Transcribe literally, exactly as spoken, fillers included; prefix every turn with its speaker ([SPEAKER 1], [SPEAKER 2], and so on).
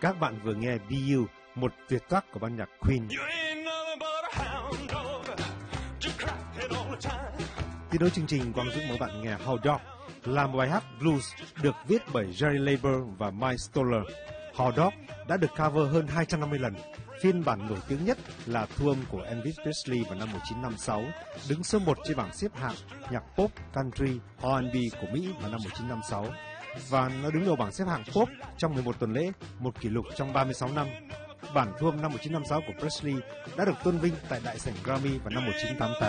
[SPEAKER 1] Các bạn vừa nghe Be You, một tuyệt tác của ban nhạc Queen. Tiếp nối chương trình, Quang Dũng mời bạn nghe Hound Dog là một bài hát blues được viết bởi Jerry Leiber và Mike Stoller. Hound Dog đã được cover hơn hai trăm năm mươi lần. Phiên bản nổi tiếng nhất là thu âm của Elvis Presley vào năm một nghìn chín trăm năm mươi sáu, đứng số một trên bảng xếp hạng nhạc pop, country, R and B của Mỹ vào năm một nghìn chín trăm năm mươi sáu. Và nó đứng đầu bảng xếp hạng pop trong mười một tuần lễ, một kỷ lục trong ba mươi sáu năm. Bản thu âm năm một nghìn chín trăm năm mươi sáu của Presley đã được tôn vinh tại đại sảnh Grammy vào năm một nghìn chín trăm tám mươi tám.